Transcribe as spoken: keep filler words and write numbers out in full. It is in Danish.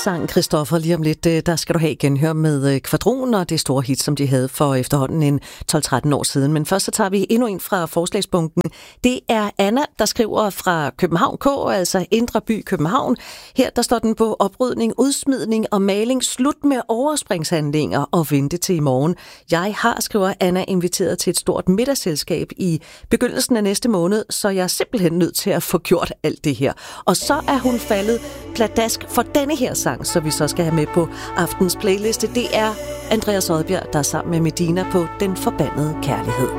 sang, Christoffer, lige om lidt, der skal du have genhør med Kvadron og det store hit, som de havde for efterhånden en tolv tretten år siden. Men først så tager vi endnu en fra forslagsbunken. Det er Anna, der skriver fra København K, altså Indre By København. Her der står den på oprydning, udsmidning og maling. Slut med overspringshandlinger og vente til i morgen. Jeg har, skriver Anna, inviteret til et stort middagsselskab i begyndelsen af næste måned, så jeg er simpelthen nødt til at få gjort alt det her. Og så er hun faldet pladask for denne her sang, så vi så skal have med på aftens playliste. Det er Andreas Odbjerg, der er sammen med Medina på Den Forbandede Kærlighed.